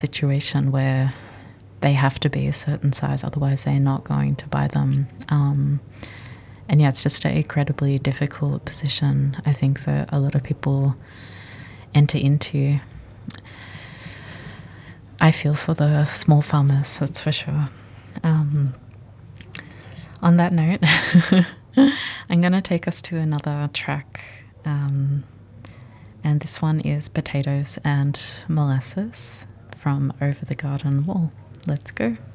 situation where they have to be a certain size, otherwise they're not going to buy them. And yeah, it's just an incredibly difficult position, I think, that a lot of people enter into. I feel for the small farmers, that's for sure. On that note, I'm going to take us to another track. And this one is Potatoes and Molasses from Over the Garden Wall. Let's go.